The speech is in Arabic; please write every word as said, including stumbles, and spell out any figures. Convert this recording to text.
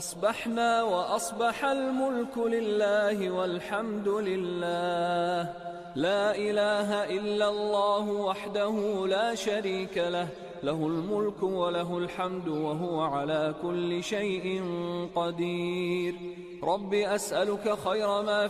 أصبحنا وأصبح الملك لله والحمد لله، لا إله إلا الله وحده لا شريك له، له الملك وله الحمد وهو على كل شيء قدير. رب أسألك خير ما